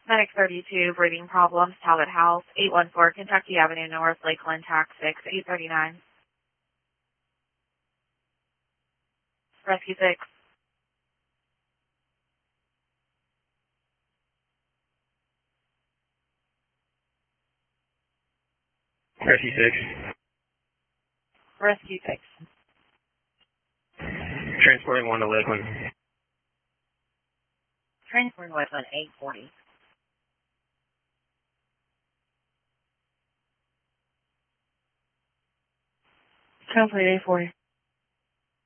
Medic 32, breathing problems, Talbot House, 814 Kentucky Avenue North, Lakeland, Tax 6, 839. Rescue 6. Rescue 6. Rescue 6. Transporting 1 to Lakeland. Transporting Lakeland, 840. Transport 840.